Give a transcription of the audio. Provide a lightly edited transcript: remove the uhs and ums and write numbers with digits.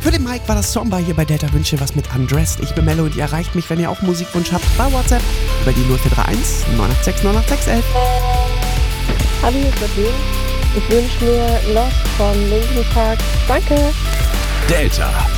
Für den Mike war das Somba hier bei Delta Wünsche was mit Undressed. Ich bin Mello und ihr erreicht mich, wenn ihr auch Musikwunsch habt, bei WhatsApp über die 0431 986 98611. Hallo, hier ist Nadine. Ich wünsche mir Lost von Linkin Park. Danke. Delta.